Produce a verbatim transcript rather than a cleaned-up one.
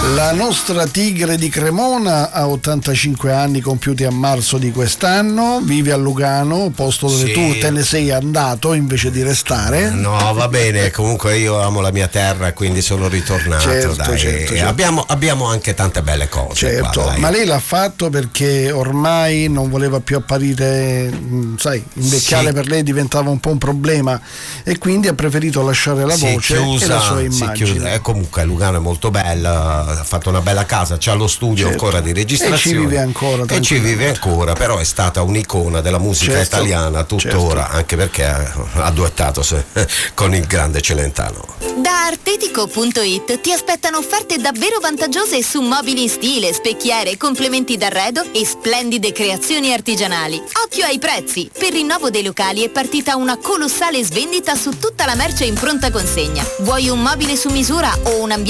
La nostra tigre di Cremona ha ottantacinque anni compiuti a marzo di quest'anno, vive a Lugano, posto dove sì. tu te ne sei andato invece di restare. No, va bene, comunque io amo la mia terra e quindi sono ritornato. Certo, dai. certo, certo. Abbiamo, abbiamo anche tante belle cose. Certo, qua, ma lei l'ha fatto perché ormai non voleva più apparire, mh, sai, invecchiare sì. per lei diventava un po' un problema e quindi ha preferito lasciare la si voce chiusa, e la sua si immagine. chiusa. E comunque Lugano è molto bella, ha fatto una bella casa, c'ha lo studio Certo. ancora di registrazione. E ci vive ancora. E ci vive ancora, però è stata un'icona della musica Certo, italiana tuttora, certo. anche perché ha duettato se, con il grande Celentano. Da artetico punto it ti aspettano offerte davvero vantaggiose su mobili in stile, specchiere, complementi d'arredo e splendide creazioni artigianali. Occhio ai prezzi! Per rinnovo dei locali è partita una colossale svendita su tutta la merce in pronta consegna. Vuoi un mobile su misura o un ambiente